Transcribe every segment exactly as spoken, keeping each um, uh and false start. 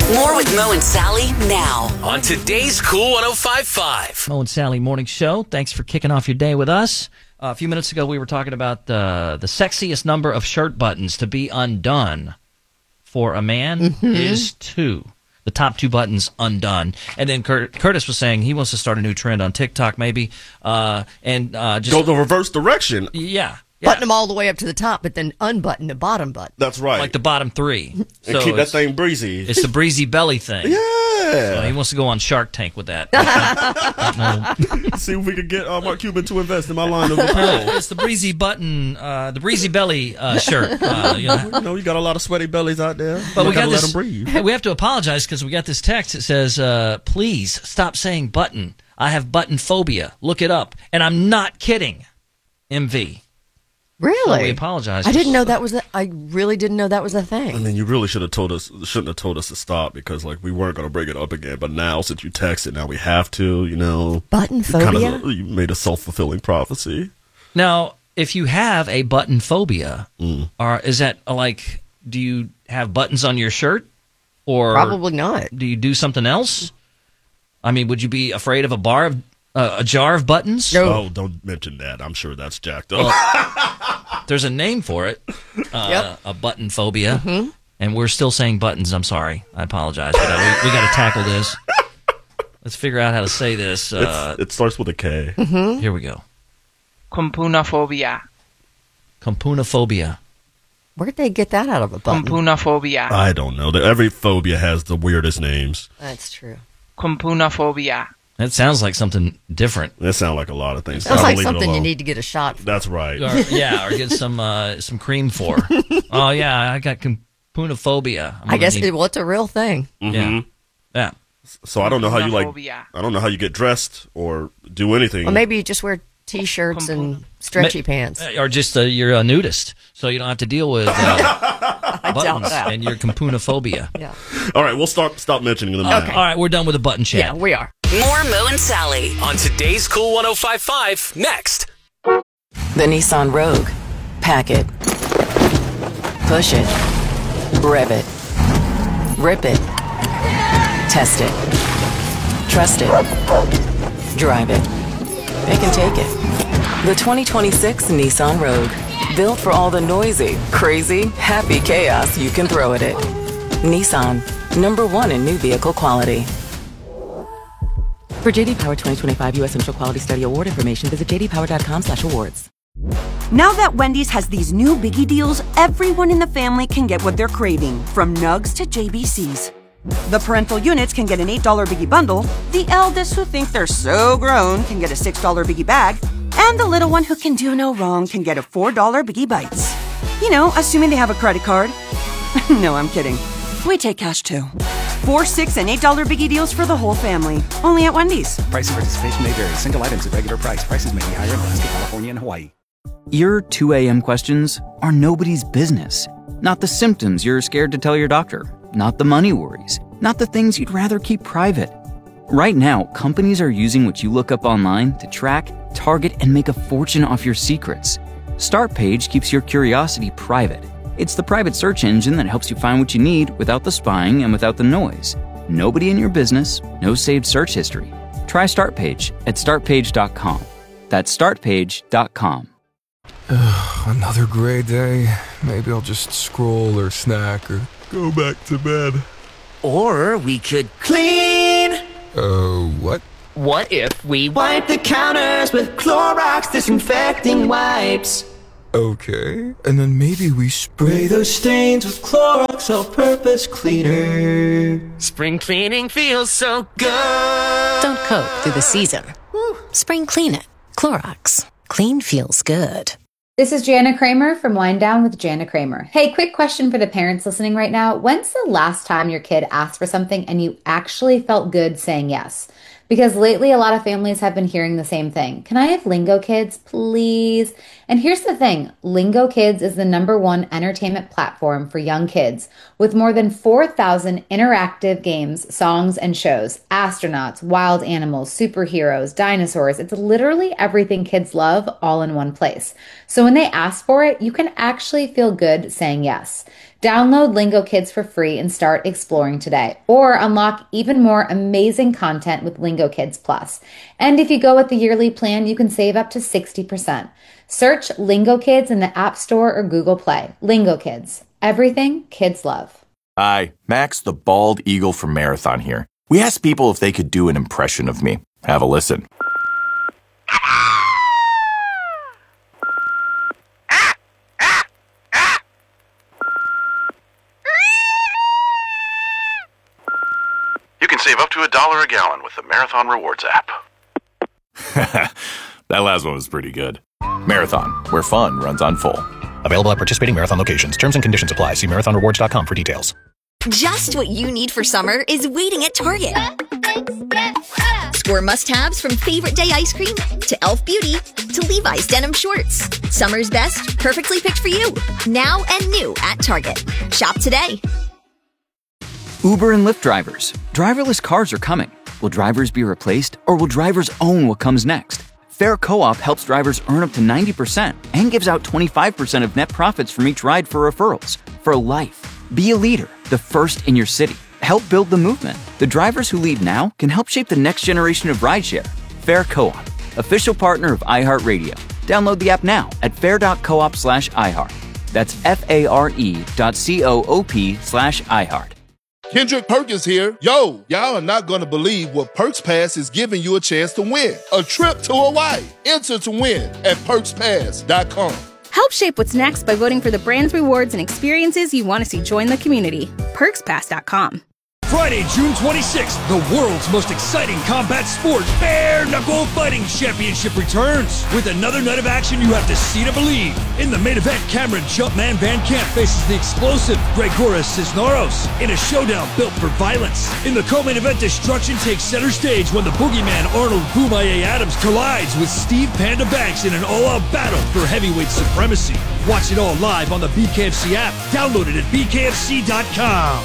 More with Mo and Sally now on today's Cool one oh five point five. Mo and Sally Morning Show. Thanks for kicking off your day with us. Uh, a few minutes ago, we were talking about uh, the sexiest number of shirt buttons to be undone for a man mm-hmm. is two. The top two buttons undone. And then Cur- Curtis was saying he wants to start a new trend on TikTok, maybe, uh, and uh, just go the reverse direction. Yeah. Yeah. Button them all the way up to the top, but then unbutton the bottom button. That's right. Like the bottom three. And so keep that thing breezy. It's the breezy belly thing. Yeah. So he wants to go on Shark Tank with that. See if we can get uh, Mark Cuban to invest in my line of apparel. It's the breezy button, uh, the breezy belly uh, shirt. Uh, you know. You know, you got a lot of sweaty bellies out there. But you we got gotta this, let them breathe. We have to apologize because we got this text that says, uh, please stop saying button. I have button phobia. Look it up. And I'm not kidding. M V. Really? So we apologize. I didn't know that was a, I really didn't know that was a thing. I mean, you really should have told us, shouldn't have told us to stop because, like, we weren't going to bring it up again. But now, since you texted, now we have to, you know. Button phobia? Kind of, you made a self-fulfilling prophecy. Now, if you have a button phobia, mm. or is that uh, like, do you have buttons on your shirt? Or probably not. Do you do something else? I mean, would you be afraid of a bar of uh, a jar of buttons? No. Oh, don't mention that. I'm sure that's jacked up. Well, there's a name for it. Uh, yep. A button phobia. Mm-hmm. And we're still saying buttons. I'm sorry. I apologize. But uh, we, we got to tackle this. Let's figure out how to say this. Uh, it starts with a K. Mm-hmm. Here we go. Compunophobia. Compunophobia. Where'd they get that out of a button? Compunophobia. I don't know. Every phobia has the weirdest names. That's true. Compunophobia. That sounds like something different. That sounds like a lot of things. Sounds like something you need to get a shot for. That's right. Or, yeah, or get some uh, some cream for. Oh, yeah, I got compunophobia. I guess need... it, well, it's a real thing. Mm-hmm. Yeah. Yeah. So I don't know how you like. I don't know how you get dressed or do anything. Well, maybe you just wear T-shirts and stretchy Ma- pants, or just uh, you're a nudist, so you don't have to deal with uh, buttons and your compunophobia. Yeah. All right, we'll start stop mentioning them now. Okay. All right, we're done with the button chat. Yeah, we are. More Mo and Sally on today's Cool one oh five point five. Next. The Nissan Rogue. Pack it. Push it. Rev it. Rip it. Test it. Trust it. Drive it. It can take it. The twenty twenty-six Nissan Rogue. Built for all the noisy, crazy, happy chaos you can throw at it. Nissan. Number one in new vehicle quality. For J D Power twenty twenty-five U S Central Quality Study Award information, visit j d power dot com slash awards. Now that Wendy's has these new biggie deals, everyone in the family can get what they're craving, from nugs to J B Cs. The parental units can get an eight dollar biggie bundle, the eldest who think they're so grown can get a six dollar biggie bag, and the little one who can do no wrong can get a four dollar biggie bites. You know, assuming they have a credit card. No, I'm kidding. We take cash too. Four, six, and eight dollar biggie deals for the whole family. Only at Wendy's. Price and participation may vary. Single items at regular price. Prices may be higher in Alaska, California, and Hawaii. Your two a.m. questions are nobody's business. Not the symptoms you're scared to tell your doctor. Not the money worries. Not the things you'd rather keep private. Right now, companies are using what you look up online to track, target, and make a fortune off your secrets. Startpage keeps your curiosity private. It's the private search engine that helps you find what you need without the spying and without the noise. Nobody in your business, no saved search history. Try Startpage at start page dot com. That's start page dot com. Another gray day. Maybe I'll just scroll or snack or go back to bed. Or we could clean. Uh, what? What if we wipe the counters with Clorox disinfecting wipes? Okay, and then maybe we spray those stains with Clorox all-purpose cleaner. Spring cleaning feels so good. Don't cope through the season. Spring clean it. Clorox. Clean feels good. This is Jana Kramer from Wind Down with Jana Kramer. Hey, quick question for the parents listening right now. When's the last time your kid asked for something and you actually felt good saying yes? Because lately, a lot of families have been hearing the same thing. Can I have Lingo Kids, please? And here's the thing. Lingo Kids is the number one entertainment platform for young kids with more than four thousand interactive games, songs, and shows. Astronauts, wild animals, superheroes, dinosaurs. It's literally everything kids love all in one place. So when they ask for it, you can actually feel good saying yes. Download Lingo Kids for free and start exploring today. Or unlock even more amazing content with Lingo Kids Plus. And if you go with the yearly plan, you can save up to sixty percent. Search Lingo Kids in the App Store or Google Play. Lingo Kids. Everything kids love. Hi, Max the Bald Eagle from Marathon here. We asked people if they could do an impression of me. Have a listen. You can save up to a dollar a gallon with the Marathon Rewards app. That last one was pretty good. Marathon, where fun runs on full. Available at participating Marathon locations. Terms and conditions apply. See marathon rewards dot com for details. Just what you need for summer is waiting at Target. Score must-haves from Favorite Day ice cream to e l f Beauty to Levi's denim shorts. Summer's best, perfectly picked for you. Now and new at Target. Shop today. Uber and Lyft drivers. Driverless cars are coming. Will drivers be replaced, or will drivers own what comes next? Fair Co-op helps drivers earn up to ninety percent and gives out twenty-five percent of net profits from each ride for referrals. For life. Be a leader, the first in your city. Help build the movement. The drivers who lead now can help shape the next generation of rideshare. Fair Co-op, official partner of iHeartRadio. Download the app now at fair.coop slash iHeart. That's F-A-R-E dot C-O-O-P slash iHeart. Kendrick Perkins here. Yo, y'all are not going to believe what Perks Pass is giving you a chance to win. A trip to Hawaii. Enter to win at perks pass dot com. Help shape what's next by voting for the brands, rewards, and experiences you want to see join the community. perks pass dot com. Friday, June twenty-sixth, the world's most exciting combat sport, Bare Knuckle Fighting Championship returns. With another night of action you have to see to believe. In the main event, Cameron Jumpman Van Camp faces the explosive Gregoris Cisneros in a showdown built for violence. In the co-main event, destruction takes center stage when the boogeyman Arnold Boomaye Adams collides with Steve Panda Banks in an all-out battle for heavyweight supremacy. Watch it all live on the B K F C app. Download it at b k f c dot com.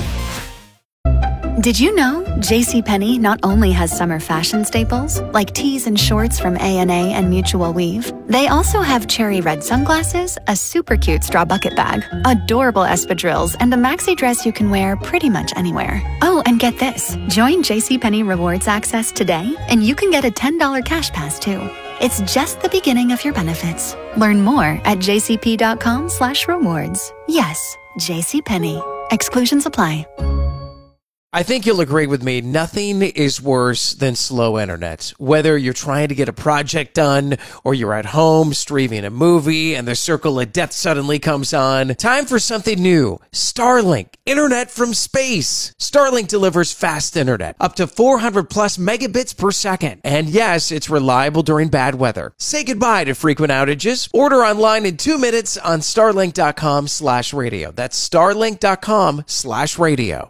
Did you know JCPenney not only has summer fashion staples, like tees and shorts from A and A and Mutual Weave, they also have cherry red sunglasses, a super cute straw bucket bag, adorable espadrilles, and a maxi dress you can wear pretty much anywhere. Oh, and get this. Join JCPenney Rewards Access today, and you can get a ten dollars cash pass, too. It's just the beginning of your benefits. Learn more at jcp.com slash rewards. Yes, JCPenney. Exclusions apply. I think you'll agree with me, nothing is worse than slow internet. Whether you're trying to get a project done or you're at home streaming a movie and the circle of death suddenly comes on, time for something new. Starlink, internet from space. Starlink delivers fast internet, up to four hundred plus megabits per second. And yes, it's reliable during bad weather. Say goodbye to frequent outages. Order online in two minutes on starlink.com slash radio. That's starlink.com slash radio.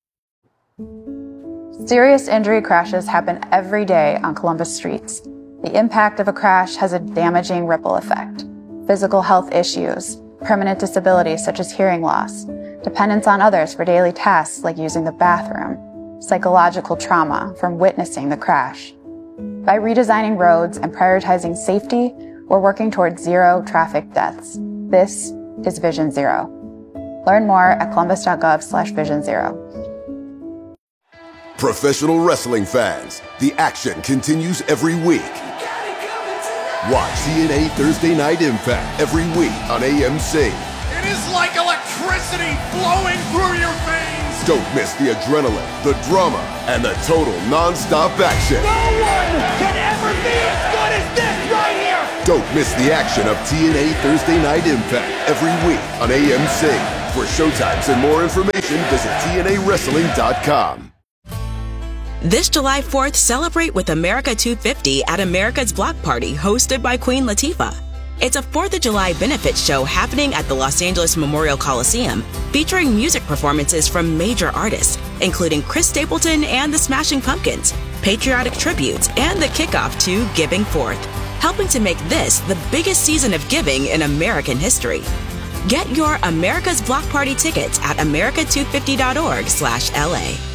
Serious injury crashes happen every day on Columbus streets. The impact of a crash has a damaging ripple effect. Physical health issues, permanent disabilities such as hearing loss, dependence on others for daily tasks like using the bathroom, psychological trauma from witnessing the crash. By redesigning roads and prioritizing safety, we're working towards zero traffic deaths. This is Vision Zero. Learn more at columbus.gov slash vision zero. Professional wrestling fans, the action continues every week. Watch T N A Thursday Night Impact every week on A M C. It is like electricity flowing through your veins. Don't miss the adrenaline, the drama, and the total non-stop action. No one can ever be as good as this right here. Don't miss the action of T N A Thursday Night Impact every week on A M C. For showtimes and more information, visit T N A wrestling dot com. This July fourth, celebrate with America two fifty at America's Block Party, hosted by Queen Latifah. It's a fourth of July benefit show happening at the Los Angeles Memorial Coliseum, featuring music performances from major artists, including Chris Stapleton and the Smashing Pumpkins, patriotic tributes, and the kickoff to Giving Forth, helping to make this the biggest season of giving in American history. Get your America's Block Party tickets at america two fifty dot org slash L A.